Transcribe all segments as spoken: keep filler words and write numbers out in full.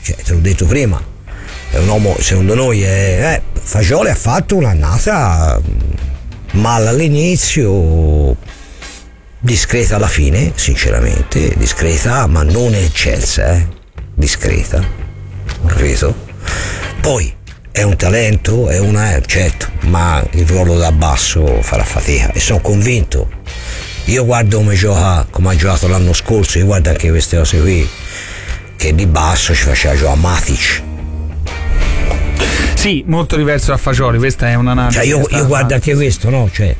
cioè, te l'ho detto prima, è un uomo, secondo noi è, eh, Fagioli ha fatto un'annata male all'inizio, discreta alla fine, sinceramente, discreta, ma non eccelsa, eh? discreta, capito? Poi è un talento, è una, certo, ma il ruolo da basso farà fatica e sono convinto. Io guardo come gioca, come ha giocato l'anno scorso, io guardo anche queste cose qui, che di basso ci faceva giocare Matic. Sì, molto diverso da Fagioli, questa è un'analisi. Cioè io, io guardo anche questo, no? Cioè,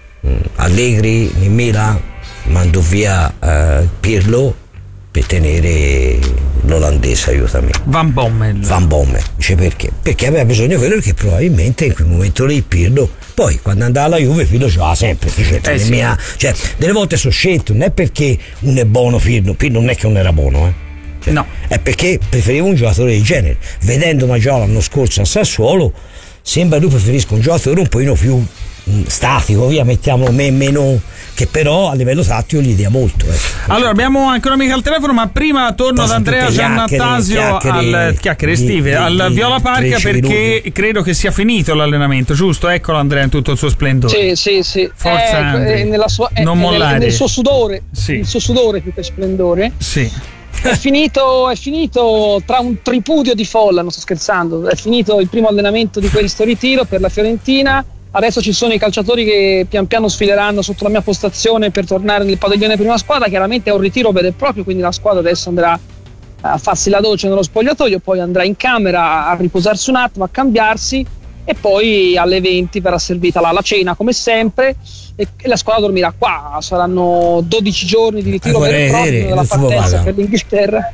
Allegri in Milan mandò via uh, Pirlo per tenere l'olandese, aiutami, Van Bommel. Van Bommel, dice perché? Perché aveva bisogno di quello che probabilmente in quel momento lì Pirlo, poi quando andava alla Juve Pirlo giocava sempre, dice, eh sì. mia, cioè delle volte sono scelto, non è perché uno è buono Pirlo, Pirlo non è che non era buono, eh. Cioè, no, è perché preferivo un giocatore del genere. Vedendo Maggiolo l'anno scorso a Sassuolo, sembra lui preferisca un giocatore un pochino più mh, statico, via, mettiamolo me, meno, che però a livello tattico gli dia molto. Eh. Allora abbiamo ancora mica al telefono, ma prima torno ad Andrea Giannattasio al chiacchiere estive, al Viola Parca, perché minuti. Credo che sia finito l'allenamento, giusto? Eccolo Andrea in tutto il suo splendore. Sì, sì, sì. Forza, è, è nella sua, è, non mollare. Nel, nel suo sudore, sì. Il suo sudore più che splendore. Sì. È finito, è finito tra un tripudio di folla, non sto scherzando, è finito il primo allenamento di questo ritiro per la Fiorentina. Adesso ci sono i calciatori che pian piano sfileranno sotto la mia postazione per tornare nel padiglione prima squadra. Chiaramente è un ritiro vero e proprio, quindi la squadra adesso andrà a farsi la doccia nello spogliatoio, poi andrà in camera a riposarsi un attimo, a cambiarsi, e poi alle venti verrà servita la, la cena come sempre, e, e la squadra dormirà qua. Saranno dodici giorni di ritiro vero e proprio della partenza per l'Inghilterra.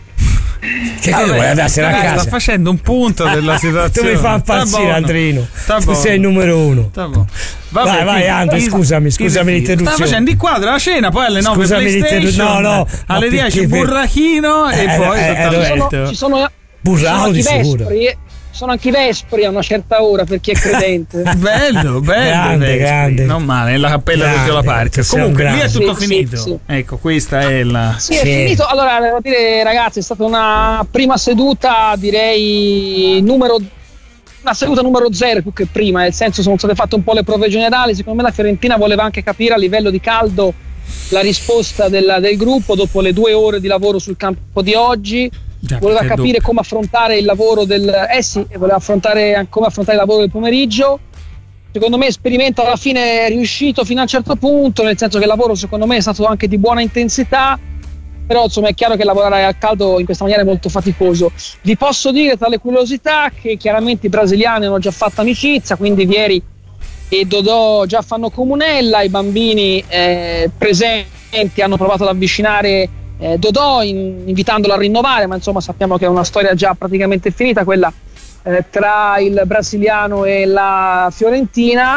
Che ah, vuoi andarsene a casa? Sta facendo un punto della situazione. Tu mi fa impazzire, Andrino. Tu sei il numero uno. Vabbè, vai, vai, Andro, scusami, scusami l'interruzione. Sta facendo di quadra la cena, poi alle nove scusami PlayStation, no, no, alle dieci burrachino eh, e poi eh, eh, ci sono burraco di sicuro. Sono anche i vespri a una certa ora per chi è credente. bello, bello, grande, grande. Non male, nella cappella del Viola Parca. Comunque lì è tutto sì, finito. Sì, sì. Ecco, questa è la. Sì, è sì. finito. Allora, devo dire, ragazzi, è stata una prima seduta, direi numero una seduta numero zero più che prima, nel senso sono state fatte un po' le prove generali. Secondo me la Fiorentina voleva anche capire a livello di caldo la risposta del, del gruppo dopo le due ore di lavoro sul campo di oggi. Già, voleva capire dopo. come affrontare il lavoro del eh sì, voleva affrontare come affrontare il lavoro del pomeriggio. Secondo me l'esperimento alla fine è riuscito fino a un certo punto, nel senso che il lavoro secondo me è stato anche di buona intensità, però insomma è chiaro che lavorare al caldo in questa maniera è molto faticoso. Vi posso dire tra le curiosità che chiaramente i brasiliani hanno già fatto amicizia, quindi Vieri e Dodò già fanno comunella, i bambini eh, presenti hanno provato ad avvicinare Eh, Dodò in, invitandolo a rinnovare, ma insomma sappiamo che è una storia già praticamente finita quella eh, tra il brasiliano e la Fiorentina,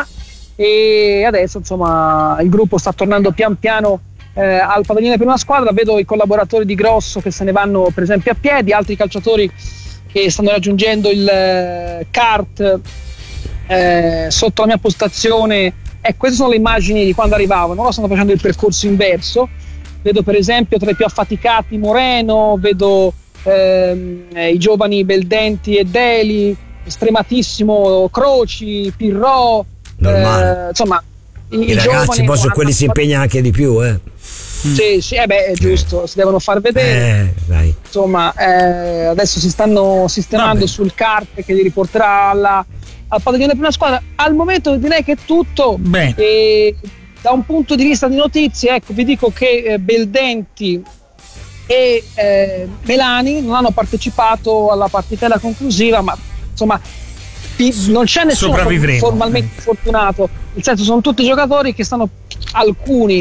e adesso insomma il gruppo sta tornando pian piano eh, al padiglione prima squadra. Vedo i collaboratori di Grosso che se ne vanno per esempio a piedi, altri calciatori che stanno raggiungendo il eh, kart eh, sotto la mia postazione. Ecco, queste sono le immagini di quando arrivavano, loro stanno facendo il percorso inverso. Vedo per esempio tra i più affaticati Moreno, vedo ehm, i giovani Beldenti e Deli, strematissimo Croci, Pirro, eh, insomma i, i, i ragazzi giovani, poi sono quelli si impegnano anche di più, eh. Sì, sì, eh beh, è giusto, si devono far vedere. Eh, dai. Insomma, eh, adesso si stanno sistemando Vabbè. sul kart che li riporterà alla, al padiglione prima squadra. Al momento direi che è tutto. E, da un punto di vista di notizie, ecco, vi dico che eh, Beldenti e eh, Melani non hanno partecipato alla partitella conclusiva, ma insomma non c'è nessuno formalmente fortunato, nel senso sono tutti giocatori che stanno, alcuni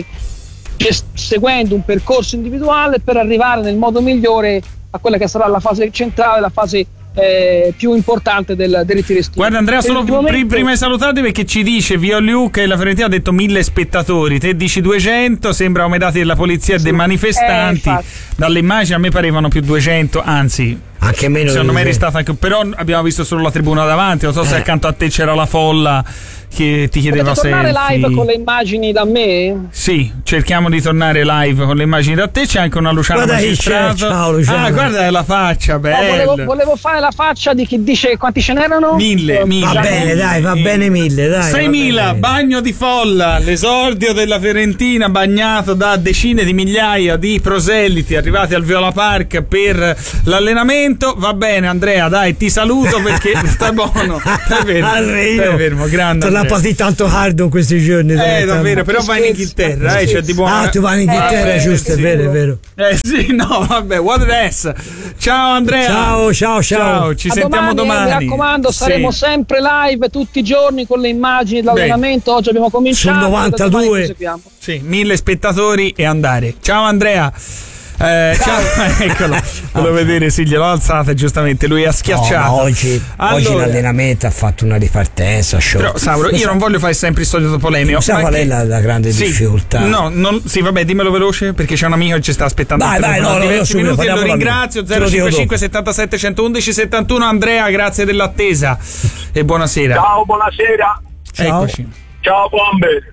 seguendo un percorso individuale per arrivare nel modo migliore a quella che sarà la fase centrale, la fase Eh, più importante del, del ritiro estivo. Guarda Andrea, solo momento... prima di salutarti, perché ci dice Violiu che la Fiorentina ha detto mille spettatori, te dici duecento, sembra come dati della polizia e sì. dei manifestanti. Eh, dalle immagini a me parevano più duecento, anzi Anche meno. Secondo me eri stata anche. Però abbiamo visto solo la tribuna davanti. Non so eh. se accanto a te c'era la folla che ti chiedeva se tornare live con le immagini da me? Sì, cerchiamo di tornare live con le immagini da te. C'è anche una Luciana Magistrato. Ciao Luciana. Ah, guarda la faccia, bella. No, volevo, volevo fare la faccia di chi dice quanti ce n'erano? Mille, mille. Va bene, dai, va bene mille, dai. seimila, bagno di folla, l'esordio della Fiorentina bagnato da decine di migliaia di proselliti arrivati al Viola Park per l'allenamento. Va bene Andrea, dai, ti saluto perché stai buono. Stai fermo, stai fermo, grande. La partita tanto hard in questi giorni. Eh, davvero, però vai in Inghilterra, eh, cioè di buona... Ah, tu vai in Inghilterra, eh, giusto, è vero, è vero. Eh sì, no, vabbè, what adesso. Ciao Andrea. Ciao, ciao, ciao. Ciao, ci a sentiamo domani. domani. Mi raccomando, sì. saremo sempre live tutti i giorni con le immagini dell'allenamento. Oggi abbiamo cominciato. Sono novantadue. Sì, mille spettatori e andare. Ciao Andrea. Eh, ciao, eccolo, volevo vedere, sì, gliel'ho alzata giustamente, lui ha schiacciato. No, oggi, allora, oggi l'allenamento ha fatto una ripartenza. Però, Sauro, io non voglio fare sempre il solito polemico. Sa qual è la, la grande sì, difficoltà? No, non, sì, vabbè, dimmelo veloce perché c'è un amico che ci sta aspettando. Vai, vai, no, diversi no, minuti e lo lui. ringrazio. zero cinquantacinque settantasette centoundici settantuno. Andrea, grazie dell'attesa e buonasera. Ciao, buonasera. Ciao. Eccoci. Ciao Bomber.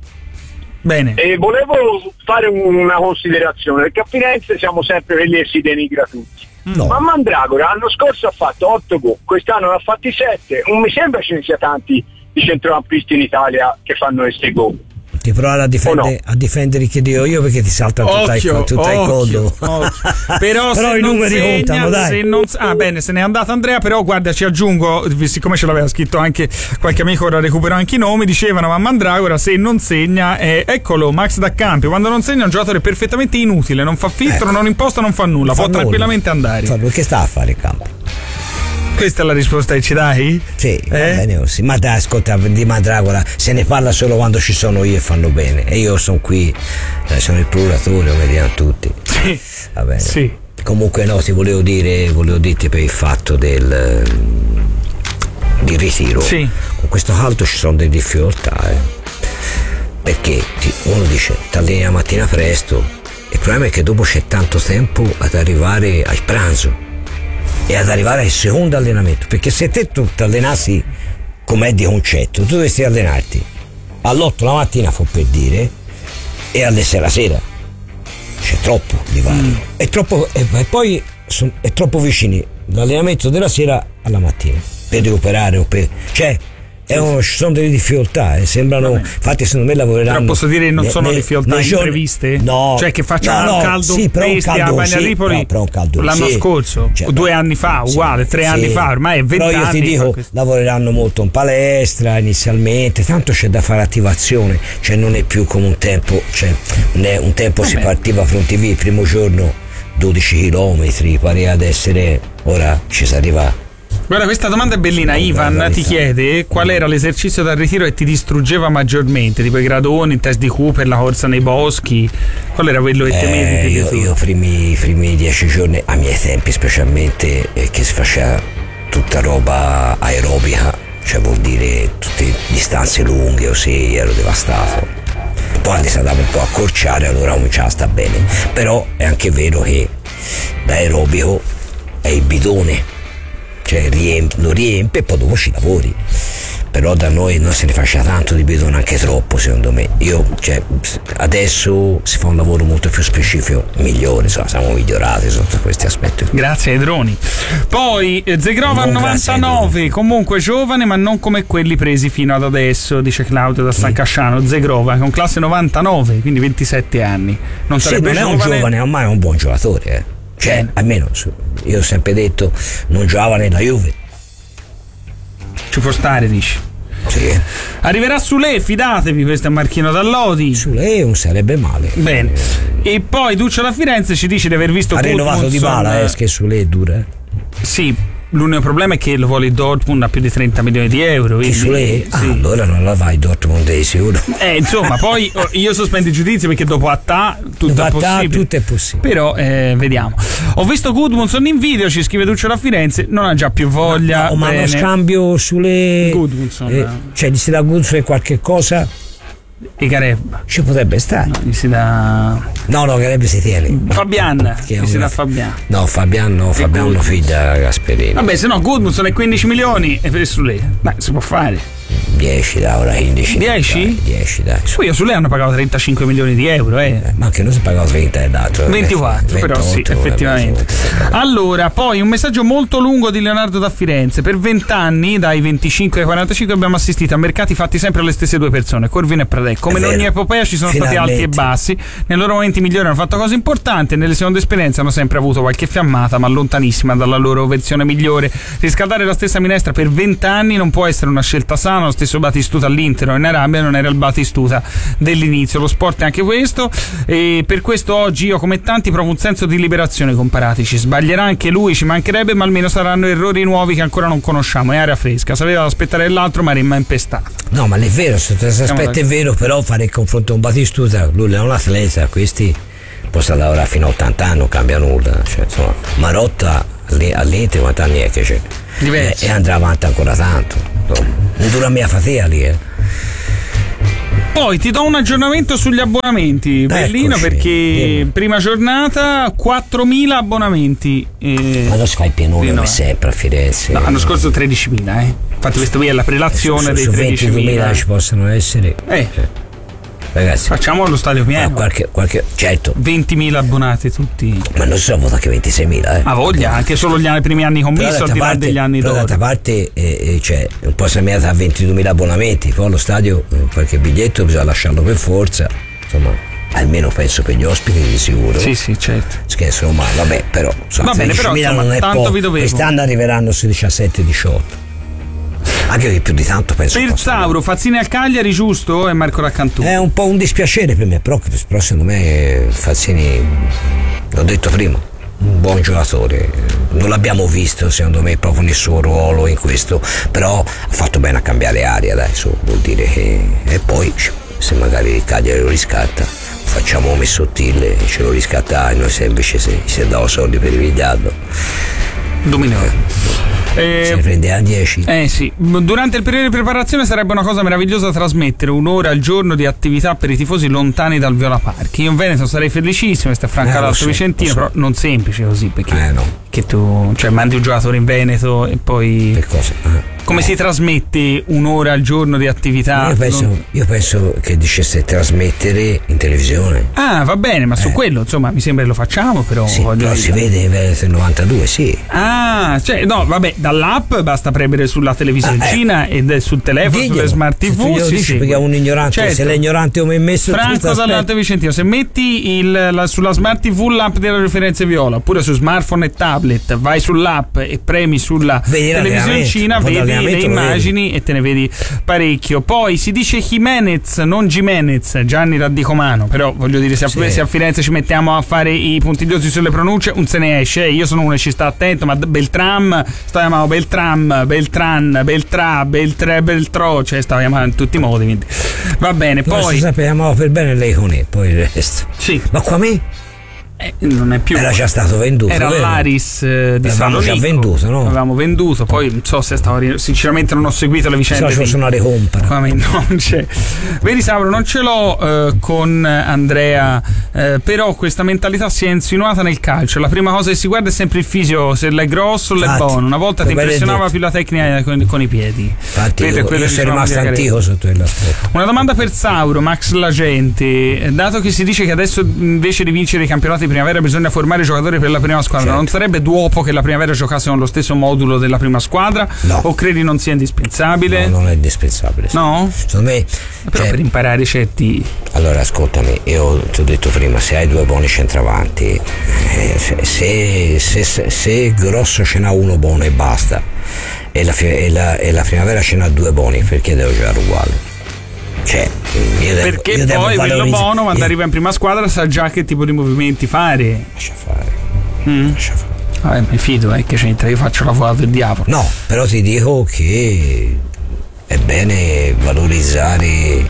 Bene. E volevo fare una considerazione, perché a Firenze siamo sempre quelli che si denigra tutti. No. Ma Mandragora l'anno scorso ha fatto otto gol, quest'anno ne ha fatti sette. Non mi sembra ce ne sia tanti di centrocampisti in Italia che fanno queste gol. Ti provare a difendere, no? a difendere che Dio io perché ti salta tutta il, tutta il collo. Però, però se i non numeri segna, contano, dai. Se non, ah, bene, se n'è andato Andrea, però guarda, ci aggiungo, siccome ce l'aveva scritto anche qualche amico, ora recupero anche i nomi, dicevano ma Mandragora se non segna, eh, eccolo, Max da Campi, quando non segna è un giocatore perfettamente inutile, non fa filtro, eh. non imposta, non fa nulla, non può fa tranquillamente nulla. andare. Fa, che sta a fare in campo? Questa è la risposta che ci dai? Sì, eh? va bene così. Ma dai, ascolta, di Mandragora se ne parla solo quando ci sono io e fanno bene. E io sono qui, sono il procuratore, lo vediamo tutti. Sì. Va bene. Sì. Comunque no, ti volevo dire, volevo dirti per il fatto del, del ritiro. Sì. Con questo caldo ci sono delle difficoltà, eh. Perché ti, uno dice, ti alleni la mattina presto, il problema è che dopo c'è tanto tempo ad arrivare al pranzo e ad arrivare al secondo allenamento, perché se te tu ti allenassi com'è di concetto, tu dovresti allenarti all'otto la mattina, fu per dire, e alle sei la sera. C'è troppo di vario, mm. è troppo, e, e poi son, è troppo vicini l'allenamento della sera alla mattina per recuperare o per, cioè è un, ci sono delle difficoltà, eh, sembrano, Vabbè. infatti secondo me lavoreranno. Però posso dire non ne, sono ne, difficoltà impreviste? No, cioè che faccia no, no, un caldo sì, però un bestia caldo, a Bagnaripoli sì, però un caldo, l'anno sì. scorso, cioè, due anni fa, sì, uguale, tre sì. anni fa, ormai è venti anni. Però io ti dico, lavoreranno molto in palestra inizialmente, tanto c'è da fare attivazione, cioè non è più come un tempo, cioè un tempo Vabbè. si partiva pronti via il primo giorno dodici chilometri, pare ad essere, ora ci si arriva. Guarda, questa domanda è bellina. Ivan ti chiede qual era l'esercizio da ritiro che ti distruggeva maggiormente, tipo i gradoni, il test di Cooper, la corsa nei boschi, qual era quello che temevi? Eh, io, io primi, primi dieci giorni, a miei tempi specialmente, eh, che si faceva tutta roba aerobica, cioè vuol dire tutte distanze lunghe, o sì, ero devastato. Poi si andava un po' a accorciare, allora cominciava a sta bene. Però è anche vero che l'aerobico è il bidone, cioè riempie, lo riempie e poi dopo ci lavori. Però da noi non se ne faceva tanto di bidone, anche troppo secondo me. Io, cioè, adesso si fa un lavoro molto più specifico, migliore, insomma, siamo migliorati sotto questi aspetti. Grazie ai droni. Poi Zegrova novantanove, comunque giovane ma non come quelli presi fino ad adesso, dice Claudio da San sì. Casciano. Zegrova con classe novantanove, quindi ventisette anni. Non sì, sarebbe non è giovane, un giovane, ormai è un buon giocatore, eh. Cioè, Bene. almeno io ho sempre detto, non giocava nella Juve. Ci può stare, dici? Sì. Arriverà Sule, fidatevi, questo è Marchino Dall'Odi. Sule non sarebbe male. Bene. E poi Duccio da Firenze ci dice di aver visto ha rinnovato Di Bala, eh, che Sule è dura. Eh. Sì. L'unico problema è che lo vuole il Dortmund a più di trenta milioni di euro. Che Sule? Ah, sì. allora non la vai Dortmund di sicuro. Eh, insomma, poi io sospendo i giudizi perché dopo Attà tutto dopo è possibile. Tutto è possibile. Però eh, vediamo. Ho visto Gudmundsson in video, ci scrive Duccio da Firenze, non ha già più voglia. No, ma uno scambio sulle Gudmundsson. Eh, cioè, gli si dà Gudmundsson qualche cosa? E Gareb. Ci potrebbe stare. No, gli si dà. No, no, Gareb si tiene. Fabian. Che è Gli si una- dà Fabian. No, Fabian no, Fabian non figlia Gasperini. Vabbè, se no Gudmundsson è quindici milioni e per su lei. Beh, si può fare. dieci da ora, quindici. dieci? Dai, dieci, dai. Poi io su lei hanno pagato trentacinque milioni di euro, eh. Eh, ma anche noi si pagava trenta e dato. ventiquattro, però sì, effettivamente. Allora, poi un messaggio molto lungo di Leonardo da Firenze. Per vent'anni, dai venticinque ai quarantacinque, abbiamo assistito a mercati fatti sempre alle stesse due persone, Corvino e Pradè. Come in ogni epopea ci sono stati alti e bassi. Nei loro momenti migliori hanno fatto cose importanti e nelle seconde esperienze hanno sempre avuto qualche fiammata, ma lontanissima dalla loro versione migliore. Riscaldare la stessa minestra per vent'anni non può essere una scelta sana. Lo stesso Batistuta all'Inter o in Arabia non era il Batistuta dell'inizio. Lo sport è anche questo, e per questo oggi io, come tanti, provo un senso di liberazione con Paratici. Sbaglierà anche lui, ci mancherebbe, ma almeno saranno errori nuovi che ancora non conosciamo. È aria fresca, sapeva da aspettare l'altro, ma rimma impestato. No, ma è vero, se ti aspetti è vero, però fare il confronto con Batistuta, lui è un atleta, questi possono lavorare fino a ottanta anni, non cambia nulla. Cioè, insomma, Marotta all'Inter quanti anni è che c'è? E, e andrà avanti ancora tanto. Non dura mia fatica lì, eh. Poi ti do un aggiornamento sugli abbonamenti, Bellino, perché dimmi. Prima giornata quattromila abbonamenti. Eh, ma lo si fa il pienone come sempre a Firenze. No, l'anno scorso tredicimila, eh. Infatti questa qui è la prelazione eh, su, su, dei tredicimila. ventidumila ci possono essere. Eh. eh. Ragazzi, facciamo lo stadio pieno. Qualche, qualche, certo. ventimila abbonati tutti. Ma non sono vota che ventiseimila, eh. A voglia, anche solo gli primi anni commesso, al di là degli anni dopo. D'altra parte eh, cioè, un po' siamo a ventidumila abbonamenti, poi allo stadio qualche biglietto bisogna lasciarlo per forza. Insomma, almeno penso per gli ospiti di sicuro. Sì, sì, certo. Scherzo, ma vabbè, però insomma, va bene, però insomma, non è tanto vi dovevo. Quest'anno arriveranno sui diciassette diciotto. Anche che più di tanto penso. Per Sauro, Fazzini al Cagliari, giusto? E Marco Raccantù. È un po' un dispiacere per me, però, però secondo me Fazzini, l'ho detto prima, un buon giocatore. Non l'abbiamo visto, secondo me, proprio nel suo ruolo in questo, però ha fatto bene a cambiare aria, dai, su, vuol dire che. E poi se magari il Cagliari lo riscatta, facciamo come Sottile, ce lo riscatta e noi se invece se, se davo soldi per ripigliarlo. Dominio. Eh, se ne prende a dieci. Eh sì, durante il periodo di preparazione sarebbe una cosa meravigliosa trasmettere un'ora al giorno di attività per i tifosi lontani dal Viola Park. Io in Veneto sarei felicissimo, questa è Franca eh, l'Alto so, Vicentino, so. però non semplice così, perché eh, no. che tu cioè mandi un giocatore in Veneto e poi che cosa? Eh. come eh. si trasmette un'ora al giorno di attività? Io penso, non... io penso che dicesse trasmettere in televisione. Ah, va bene, ma su eh. quello insomma mi sembra che lo facciamo, però sì, voglio però dire. si vede in Veneto novantadue, sì. Ah, cioè no, vabbè, dall'app basta premere sulla televisioncina ah, eh. ed sul telefono, Diglielo. sulle smart tivù. Sì, sì, perché è un ignorante, certo. Se l'è ignorante come messo Franco dall'Alto Vicentino, se metti il, la, sulla smart tivù l'app della Referenze Viola, oppure su smartphone e tablet, vai sull'app e premi sulla vedi televisioncina, vedi le immagini vedi. E te ne vedi parecchio. Poi si dice Jimenez, non Jimenez, Gianni Raddicomano, però voglio dire, se a, sì. se a Firenze ci mettiamo a fare i puntigliosi sulle pronunce, un se ne esce. Io sono uno che ci sta attento, ma Beltram, sto chiamando Beltram, Beltran, Beltra, Beltre, Beltro, cioè stavo chiamando in tutti i modi, quindi va bene. Poi noi sappiamo per bene lei con E, poi il resto. Sì. Ma qua me? Eh, non è più, era già stato venduto, era vero? l'Aris eh, di L'avevamo Salonico, già venduto, no? L'avevamo venduto, poi non so se stava, sinceramente non ho seguito le vicende. So, sono una recompra. Come non c'è. Vedi Sauro, non ce l'ho eh, con Andrea, eh, però questa mentalità si è insinuata nel calcio. La prima cosa che si guarda è sempre il fisio, se l'è grosso o l'è buono. Una volta ti impressionava più la tecnica con, con i piedi. Infatti io, io sono rimasto antico sotto quell'aspetto. Una domanda per Sauro, Max Lagente. Dato che si dice che adesso invece di vincere i campionati di primavera bisogna formare i giocatori per la prima squadra, certo. Non sarebbe duopo che la primavera giocasse con lo stesso modulo della prima squadra? No. O credi non sia indispensabile? No, non è indispensabile. No? Secondo me, però cioè, per imparare certi. Allora ascoltami, io ti ho detto prima, se hai due buoni centravanti, eh, se, se, se, se Grosso ce n'ha uno buono e basta, e la, e la, e la primavera ce n'ha due buoni, perché devo giocare uguale? Cioè, io devo, perché io poi quello buono quando io... arriva in prima squadra sa già che tipo di movimenti fare. Lascia fare, mm. lascia fare. Vabbè, mi fido, eh, che c'entra, io faccio l'avvocato del diavolo. No, però ti dico che è bene valorizzare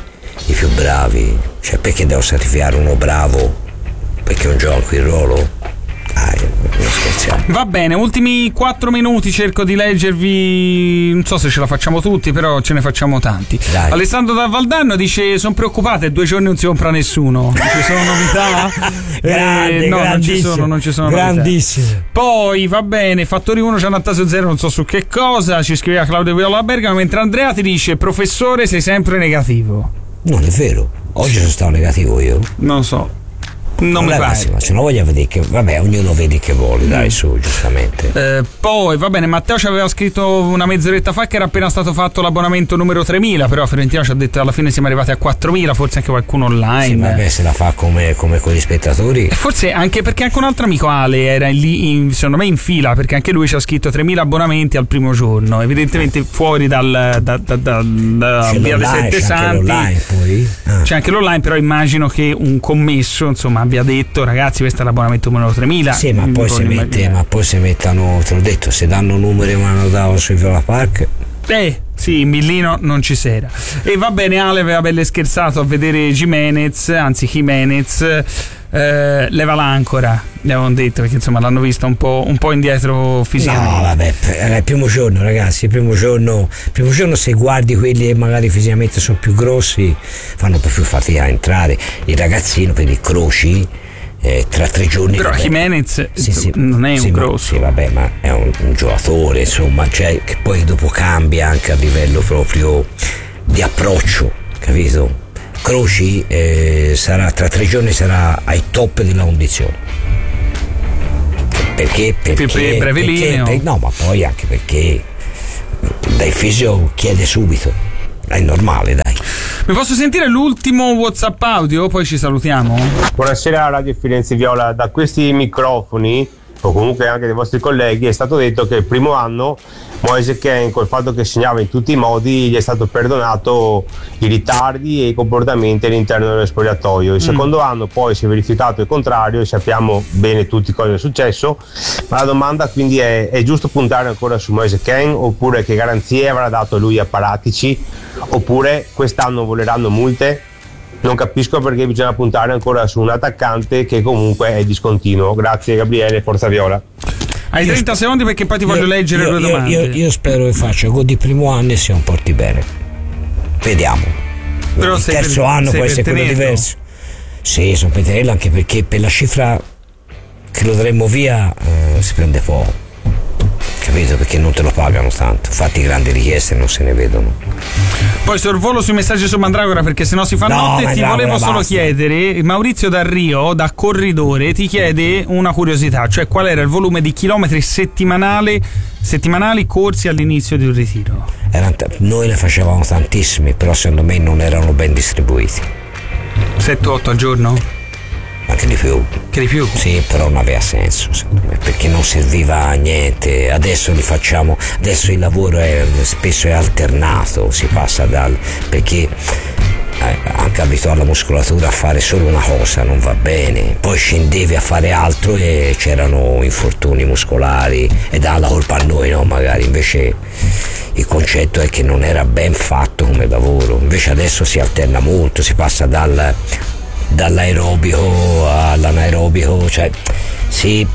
i più bravi. Cioè, perché devo sacrificare uno bravo perché non gioca quel ruolo? Ah, io non scherzo. iniziamo. Va bene, ultimi quattro minuti cerco di leggervi, non so se ce la facciamo tutti, però ce ne facciamo tanti. Dai. Alessandro da Valdanno dice: sono preoccupate, due giorni non si compra nessuno. Non ci sono novità? Grande, eh, no, non ci sono, non ci sono grandissimo. novità. Poi va bene, Fattori uno Giannatasio zero, non so su che cosa, ci scriveva Claudio Viola Bergamo, mentre Andrea ti dice: professore, sei sempre negativo. Non è vero, oggi sono stato negativo io. Non so. Non mi pare. Ma se non voglio vedere che, vabbè, ognuno vede che vuole, dai, su, giustamente. Eh, poi va bene, Matteo ci aveva scritto una mezz'oretta fa che era appena stato fatto l'abbonamento numero tremila, però Fiorentina ci ha detto che alla fine siamo arrivati a quattromila, forse anche qualcuno online. Sì, vabbè, se la fa come, come con gli spettatori. E forse anche perché anche un altro amico Ale era lì, in, secondo me in fila, perché anche lui ci ha scritto tremila abbonamenti al primo giorno, evidentemente fuori dal da, da, da, da via dei Sette Santi. C'è l'online poi. Ah. C'è anche l'online, però immagino che un commesso, insomma, abbia detto: ragazzi, questo è l'abbonamento numero tremila. Sì, ma poi si mette, ma poi si mettano, te l'ho detto, se danno numeri ma hanno dato sui Viola Park. Eh, sì, in Millino non ci s'era. E va bene, Ale aveva belle scherzato a vedere Jimenez, anzi Jimenez, eh, leva l'ancora, gli avevano detto, perché insomma l'hanno visto un po', un po' indietro fisicamente. No, vabbè, è il primo giorno, ragazzi, il primo giorno, il primo giorno se guardi quelli che magari fisicamente sono più grossi, fanno più fatica a entrare. Il ragazzino per i croci, Eh, tra tre giorni. Però Jimenez sì, sì, non è sì, un grosso. Sì, vabbè, ma è un, un giocatore, insomma, cioè, che poi dopo cambia anche a livello proprio di approccio, capito? Croci eh, sarà tra tre giorni sarà ai top della condizione. Perché? Perché, perché breve perché, lineo. perché no, ma poi anche perché dai fisio chiede subito. È normale, dai. Mi posso sentire l'ultimo WhatsApp audio? Poi ci salutiamo. Buonasera Radio Firenze Viola. Da questi microfoni, o comunque anche dei vostri colleghi, è stato detto che il primo anno Moise Kean, col fatto che segnava in tutti i modi, gli è stato perdonato i ritardi e i comportamenti all'interno dello spogliatoio. Il mm. secondo anno poi si è verificato il contrario e sappiamo bene tutti cosa è successo, ma la domanda quindi è: è giusto puntare ancora su Moise Kean, oppure che garanzie avrà dato lui a Paratici, oppure quest'anno voleranno multe? Non capisco perché bisogna puntare ancora su un attaccante che comunque è discontinuo. Grazie Gabriele, Forza Viola. Hai trenta secondi perché poi ti voglio io, leggere io, due io, domande. Io, io spero che faccia gol di primo anno e si comporti bene. Vediamo. Però il terzo per, anno può essere quello diverso. Sì, sono per tenerlo, anche perché per la cifra che lo daremmo via eh, si prende poco. Capito? Perché non te lo pagano tanto. Infatti grandi richieste non se ne vedono. Poi sorvolo sui messaggi su Mandragora, perché sennò si fa no, notte. Mandragora, ti volevo solo basta. chiedere, Maurizio da Rio, da corridore, ti chiede una curiosità, cioè qual era il volume di chilometri settimanali settimanali corsi all'inizio di un ritiro? Erano t- noi ne facevamo tantissimi, però secondo me non erano ben distribuiti. sette otto al giorno? Anche di più. Che di più? Sì, però non aveva senso, secondo me, perché non serviva a niente. Adesso li facciamo, adesso il lavoro è spesso è alternato, si passa dal, perché eh, anche abituare la muscolatura a fare solo una cosa non va bene, poi scendevi a fare altro e c'erano infortuni muscolari e dava la colpa a noi, no? Magari invece il concetto è che non era ben fatto come lavoro. Invece adesso si alterna molto, si passa dal dall'aerobico all'anaerobico, cioè si,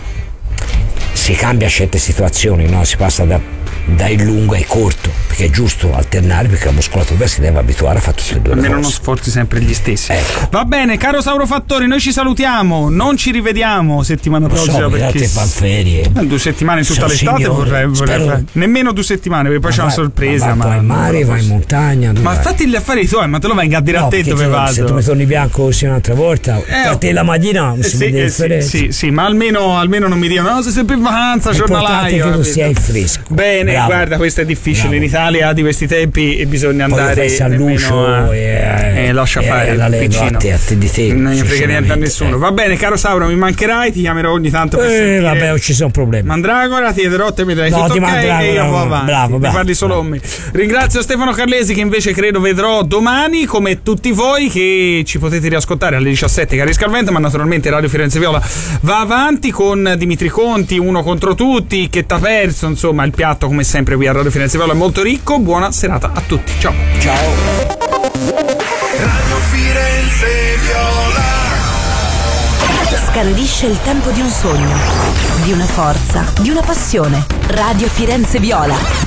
si cambia certe situazioni, no? Si passa da, dal lungo ai corto, perché è giusto alternare, perché la muscolatura si deve abituare a fare tutte e due le almeno cose. non sforzi sempre gli stessi. Ecco. Va bene, caro Sauro Fattori, noi ci salutiamo, non ci rivediamo settimana prossima, so, perché ferie. due settimane in tutta Sono l'estate signore, vorrei, vorrei spero... fare. Nemmeno due settimane, perché poi c'è una sorpresa. Ma, ma vai al mare, vai in montagna. Ma vai? fatti gli affari tuoi, ma te lo venga a dire no, a te dove se, vado. Se tu mi torni bianco così un'altra volta, eh, a te la mattina non si sì, vede eh, differenza. sì, sì, sì, ma almeno, almeno non mi dicono no, sei sempre in vacanza, giornalaio. È che tu sia fresco. Bene, Bravo. guarda, questo è difficile. Bravo. In Italia di questi tempi e bisogna poi andare all'uscio a, e, e lascia e fare la vicino. a te, a te di te, non gli frega niente a nessuno. eh. Va bene, caro Sauro, mi mancherai, ti chiamerò ogni tanto per eh, sentire. vabbè, non ci sono problemi. Mandragora, ti chiederò, te mi dai no, tutto ti ok Mandragora, e io vado avanti. Bravo, ti bravo, parli solo bravo. con me. Ringrazio Stefano Carlesi, che invece credo vedrò domani, come tutti voi che ci potete riascoltare alle diciassette, cari Scalvento, ma naturalmente Radio Firenze Viola va avanti con Dimitri Conti, uno contro tutti, che t'ha perso, insomma il piatto come sempre qui a Radio Firenze Viola è molto ricco. Buona serata a tutti, ciao. Ciao. Radio Firenze Viola. Scandisce il tempo di un sogno, di una forza, di una passione. Radio Firenze Viola.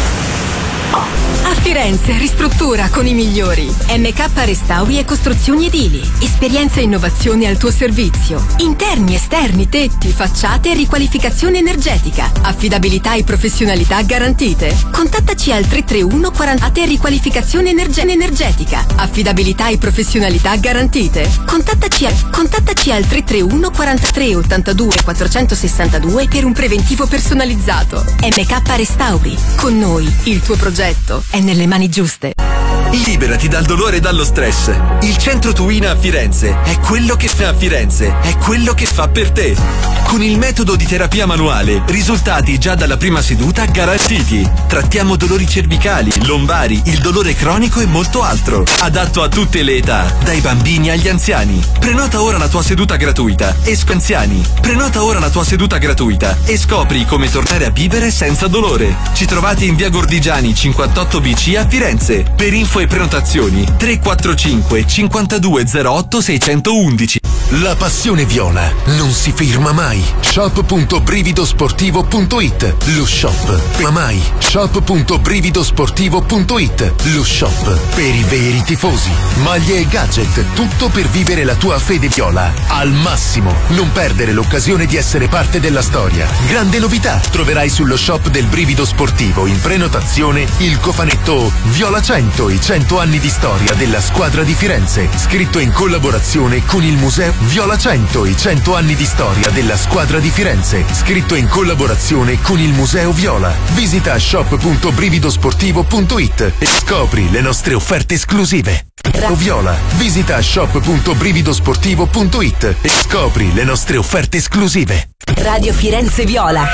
A Firenze ristruttura con i migliori. M K Restauri e Costruzioni Edili. Esperienza e innovazione al tuo servizio. Interni, esterni, tetti, facciate e riqualificazione energetica. Affidabilità e professionalità garantite. Contattaci al tre tre uno quaranta e riqualificazione energe- energetica. Affidabilità e professionalità garantite. Contattaci, a- contattaci al tre tre uno quarantatré ottantadue quattrocentosessantadue per un preventivo personalizzato. M K Restauri. Con noi il tuo progetto è nelle mani giuste. Liberati dal dolore e dallo stress. Il Centro Tuina a Firenze è quello che fa a Firenze, è quello che fa per te. Con il metodo di terapia manuale, risultati già dalla prima seduta garantiti. Trattiamo dolori cervicali, lombari, il dolore cronico e molto altro. Adatto a tutte le età, dai bambini agli anziani. Prenota ora la tua seduta gratuita e sc- anziani. Prenota ora la tua seduta gratuita e scopri come tornare a vivere senza dolore. Ci trovate in via Gordigiani cinquantotto B C a Firenze. Per info e prenotazioni tre quattro cinque cinquantadue zero otto seicentoundici. La passione viola non si ferma mai. shop punto brivido sportivo punto it. Lo shop per mai. shop punto brivido sportivo punto it. Lo shop per i veri tifosi. Maglie e gadget, tutto per vivere la tua fede viola al massimo. Non perdere l'occasione di essere parte della storia. Grande novità, troverai sullo shop del Brivido Sportivo in prenotazione il cofanetto Viola cento, i cento anni di storia della squadra di Firenze, scritto in collaborazione con il Museo Viola cento, i cento anni di storia della squadra di Firenze, scritto in collaborazione con il Museo Viola. Visita shop punto brivido sportivo punto it e scopri le nostre offerte esclusive. Viola, visita shop punto brivido sportivo punto it e scopri le nostre offerte esclusive. Radio Firenze Viola.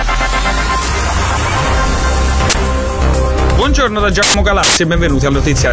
Buongiorno da Giacomo Galazzi e benvenuti al notiziario